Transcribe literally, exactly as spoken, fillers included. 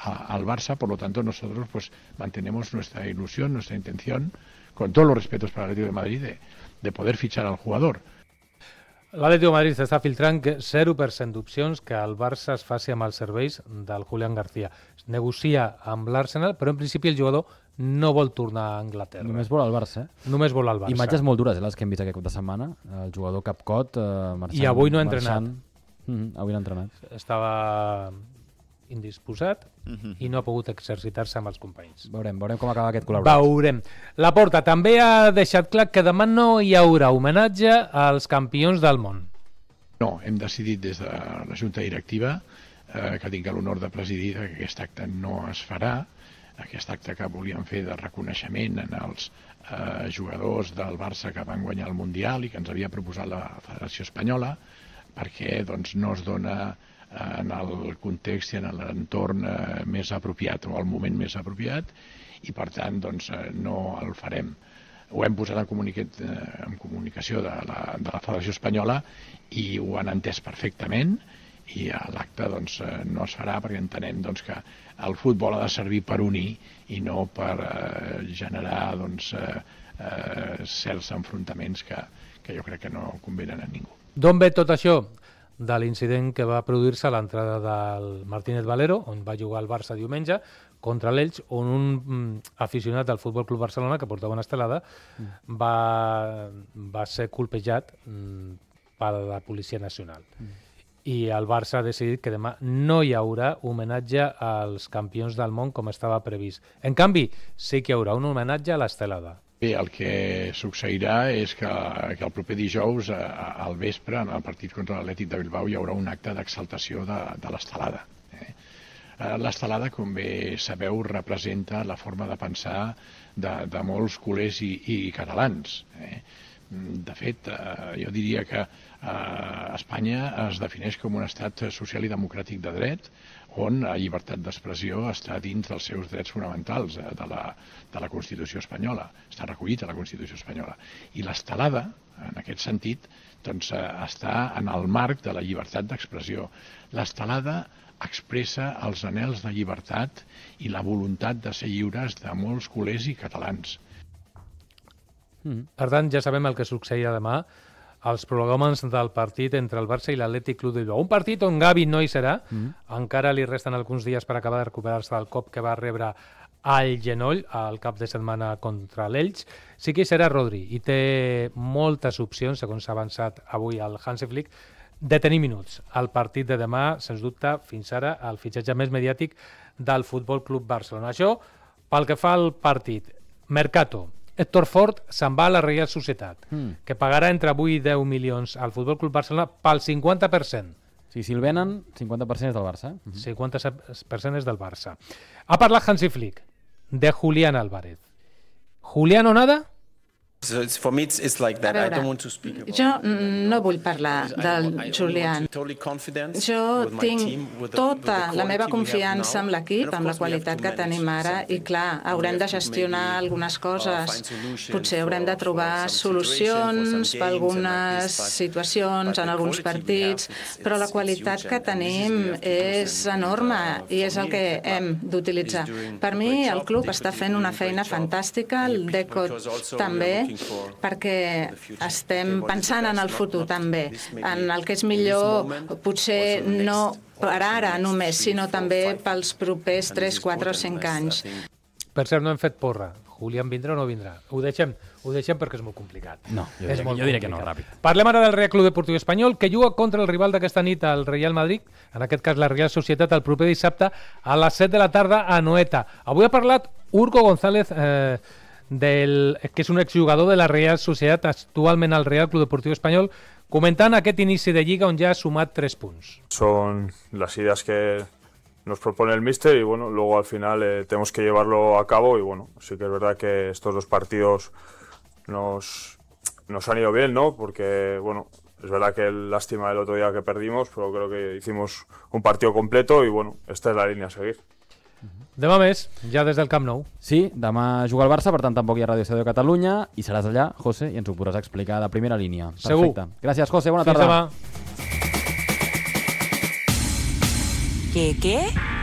a, al Barça, por lo tanto nosotros pues mantenemos nuestra ilusión, nuestra intención, con todos los respetos para el Atlético de Madrid, de, de poder fichar al jugador. L'Atlético de Madrid està filtrant que zero per cent d'opcions que el Barça es faci amb els serveis del Julián García. Es negocia amb l'Arsenal, però en principi el jugador no vol tornar a Anglaterra. Només vol al Barça, eh? Només vol al Barça. Imatges molt dures, eh, les que hem vist aquest cap de setmana. El jugador Capcot eh, marxant... I avui no ha entrenat. Mm-hmm, avui no ha entrenat. Estava indisposat uh-huh. i no ha pogut exercitar-se amb els companys. Veurem, veurem com acaba aquest col·laborat. Veurem. Laporta també ha deixat clar que demà no hi haurà homenatge als campions del món. No, hem decidit des de la Junta Directiva, eh, que tinc l'honor de presidir, que aquest acte no es farà. Aquest acte que volíem fer de reconeixement en els eh, jugadors del Barça que van guanyar el Mundial i que ens havia proposat la Federació Espanyola, perquè doncs, no es dona en el context i en l'entorn eh, més apropiat o al moment més apropiat i per tant doncs, eh, no el farem. Ho hem posat en, comunicat, eh, en comunicació de la, de la Federació Espanyola i ho han entès perfectament i l'acte doncs, eh, no es farà perquè entenem doncs, que el futbol ha de servir per unir i no per eh, generar doncs, eh, eh, certs enfrontaments que, que jo crec que no convenen a ningú. D'on ve tot això? De l'incident que va produir-se a l'entrada del Martínez Valero, on va jugar el Barça diumenge, contra l'Elx, on un mm, aficionat del Futbol Club Barcelona, que portava una estelada, mm. va, va ser colpejat mm, per la Policia Nacional. Mm. I el Barça ha decidit que demà no hi haurà homenatge als campions del món com estava previst. En canvi, sí que hi haurà un homenatge a l'estelada. Bé, el que succeirà és que, que el proper dijous, a, a, al vespre, en el partit contra l'Atlètic de Bilbao, hi haurà un acte d'exaltació de, de l'estelada. Eh? L'estelada, com bé sabeu, representa la forma de pensar de, de molts culers i, i catalans. Eh? De fet, eh, jo diria que eh, Espanya es defineix com un estat social i democràtic de dret, on la llibertat d'expressió està dins dels seus drets fonamentals eh, de, la, de la Constitució espanyola, està recollit a la Constitució espanyola. I l'estelada, en aquest sentit, doncs, eh, està en el marc de la llibertat d'expressió. L'estelada expressa els anhels de llibertat i la voluntat de ser lliures de molts culers i catalans. Mm. Per tant, ja sabem el que succeirà demà als prolegòmens del partit entre el Barça i l'Atlètic Club de Bilbao. Un partit on Gavi no hi serà, mm. encara li resten alguns dies per acabar de recuperar-se del cop que va rebre al genoll al cap de setmana contra l'Elx. Sí que hi serà Rodri i té moltes opcions, segons s'ha avançat avui al Hansi Flick, de tenir minuts. El partit de demà, sens dubte, fins ara, el fitxatge més mediàtic del Futbol Club Barcelona. Això, pel que fa al partit. Mercato. Héctor Ford se'n va a la Reial Societat, mm. que pagarà entre vuit i deu milions al Futbol Club Barcelona pel cinquanta per cent. Sí, si el venen, cinquanta per cent és del Barça. Eh? Uh-huh. cinquanta per cent és del Barça. Ha parlat Hansi Flick de Julián Álvarez. ¿Julián o nada? So it's, for me it's, it's like that. I don't want to speak about jo no vull parlar del Julián. Jo tinc tota la meva confiança en l'equip, amb la qualitat que tenim ara, i clar, haurem de gestionar algunes coses. Potser haurem de trobar solucions per algunes situacions, en alguns partits, però la qualitat que tenim és enorme i és el que hem d'utilitzar. Per mi, el club està fent una feina fantàstica, el Deco també, perquè estem pensant en el futur també, en el que és millor, potser no per ara només, sinó també pels propers tres, quatre o cinc anys. Per cert, no hem fet porra. Julián vindrà o no vindrà? Ho deixem, ho deixem perquè és molt complicat. No, jo, és diré, molt jo diré complicat. que no, ràpid. Parlem ara del Real Club Deportiu Espanyol, que juga contra el rival d'aquesta nit, el Real Madrid, en aquest cas la Real Societat, el proper dissabte a les set de la tarda a Anoeta. Avui ha parlat Urco González, eh, del, que és un exjugador de la Real Societat, actualment al Real Club Deportiu Espanyol, comentant aquest inici de Lliga on ja ha sumat tres punts. Son las ideas que nos propone el míster y bueno, luego al final eh, tenemos que llevarlo a cabo y bueno, sí que es verdad que estos dos partidos nos, nos han ido bien, ¿no? Porque bueno, es verdad que lástima el otro día que perdimos, pero creo que hicimos un partido completo y bueno, esta es la línea a seguir. Demà més, ja des del Camp Nou. Sí, demà juga el Barça, per tant tampoc hi ha Ràdio Estadi de Catalunya i seràs allà, José, i ens ho podràs explicar de primera línia. Segur. Perfecte. Gràcies, José, bona Fins tarda. demà. ¿Qué, qué?